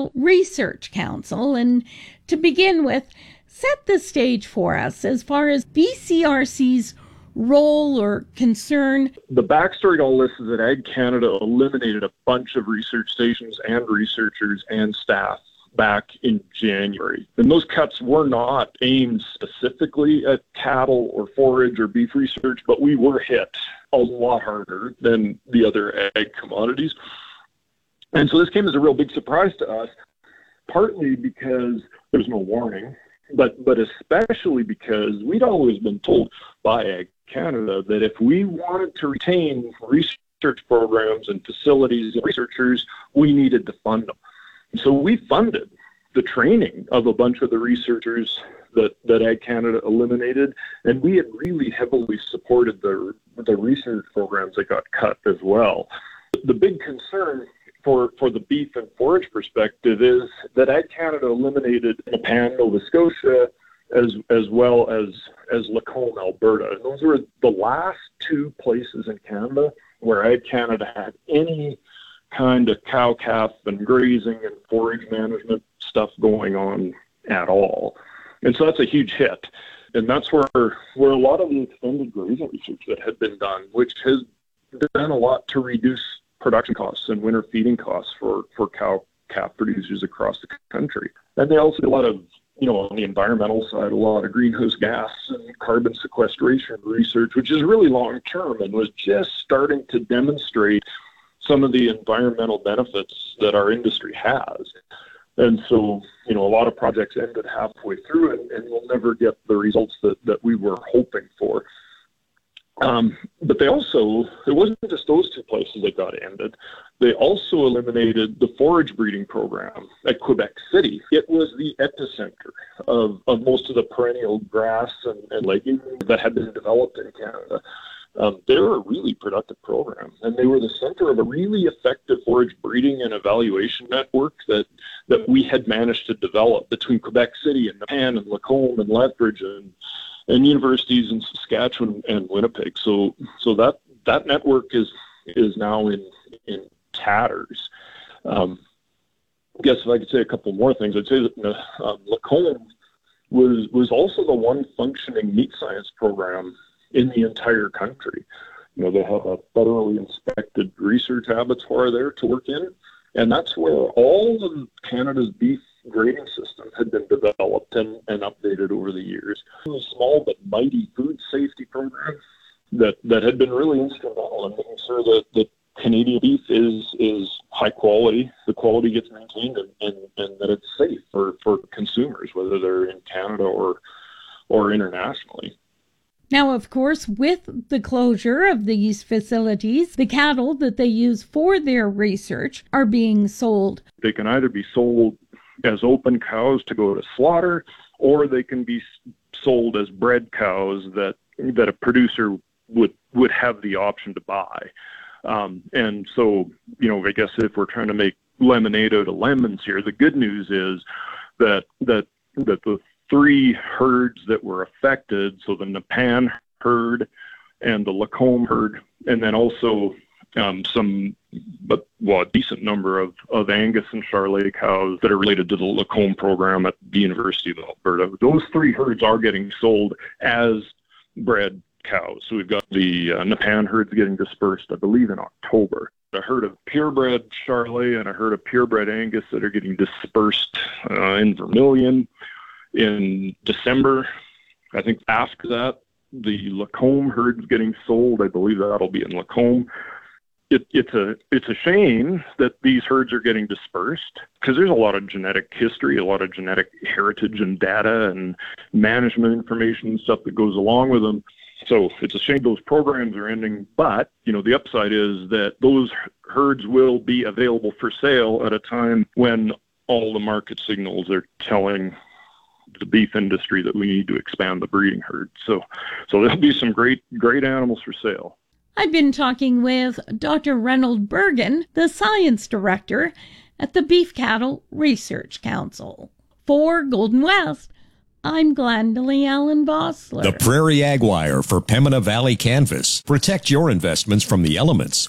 Cattle Research Council. And to begin with, set the stage for us as far as BCRC's role or concern. The backstory to all this is that Ag Canada eliminated a bunch of research stations and researchers and staff back in January. And those cuts were not aimed specifically at cattle or forage or beef research, but we were hit a lot harder than the other ag commodities. And so this came as a real big surprise to us, partly because there's no warning, but especially because we'd always been told by Ag Canada that if we wanted to retain research programs and facilities and researchers, we needed to fund them. So we funded the training of a bunch of the researchers that Ag Canada eliminated, and we had really heavily supported the research programs that got cut as well. The big concern for the beef and forage perspective is that Ag Canada eliminated Nepan, Nova Scotia, as well as Lacombe, Alberta. And those were the last two places in Canada where Ag Canada had any kind of cow-calf and grazing and forage management stuff going on at all. And so that's a huge hit. And that's where a lot of the extended grazing research that had been done, which has done a lot to reduce production costs and winter feeding costs for cow-calf producers across the country. And they also did a lot of, on the environmental side, a lot of greenhouse gas and carbon sequestration research, which is really long-term and was just starting to demonstrate some of the environmental benefits that our industry has. And so, a lot of projects ended halfway through and we'll never get the results that we were hoping for. But it wasn't just those two places that got ended. They also eliminated the forage breeding program at Quebec City. It was the epicenter of most of the perennial grass and legumes that had been developed in Canada. They were a really productive program, and they were the center of a really effective forage breeding and evaluation network that we had managed to develop between Quebec City and Nepan and Lacombe and Lethbridge and universities in Saskatchewan and Winnipeg. So that network is now in tatters. I guess if I could say a couple more things, I'd say that Lacombe was also the one functioning meat science program in the entire country. They have a federally inspected research abattoir there to work in, and that's where all of Canada's beef grading system had been developed and updated over the years. It was a small but mighty food safety program that had been really instrumental in making sure that Canadian beef is high quality, the quality gets maintained, and that it's safe for consumers, whether they're in Canada or internationally. Now, of course, with the closure of these facilities, the cattle that they use for their research are being sold. They can either be sold as open cows to go to slaughter, or they can be sold as bred cows that a producer would have the option to buy. And so, I guess if we're trying to make lemonade out of lemons here, the good news is that the three herds that were affected, so the Nepan herd and the Lacombe herd, and then also a decent number of Angus and Charolais cows that are related to the Lacombe program at the University of Alberta. Those three herds are getting sold as bred cows. So we've got the Nepan herds getting dispersed, I believe, in October. A herd of purebred Charolais and a herd of purebred Angus that are getting dispersed in Vermilion in December. I think after that, the Lacombe herd's getting sold. I believe that'll be in Lacombe. It's a shame that these herds are getting dispersed because there's a lot of genetic history, a lot of genetic heritage and data and management information and stuff that goes along with them. So it's a shame those programs are ending, but, the upside is that those herds will be available for sale at a time when all the market signals are telling the beef industry that we need to expand the breeding herd. So there'll be some great animals for sale. I've been talking with Dr. Reynold Bergen, the science director at the Beef Cattle Research Council. For Golden West, I'm Glendalee Allen Bossler. The Prairie Ag Wire for Pembina Valley Canvas. Protect your investments from the elements